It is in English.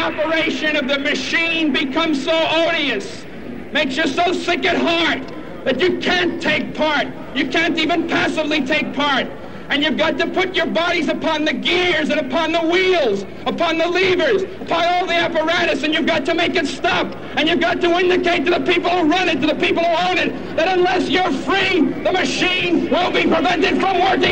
operation of the machine becomes so odious, makes you so sick at heart that you can't take part. You can't even passively take part. And you've got to put your bodies upon the gears and upon the wheels, upon the levers, upon all the apparatus, and you've got to make it stop. And you've got to indicate to the people who run it, to the people who own it, that unless you're free, the machine will be prevented from working.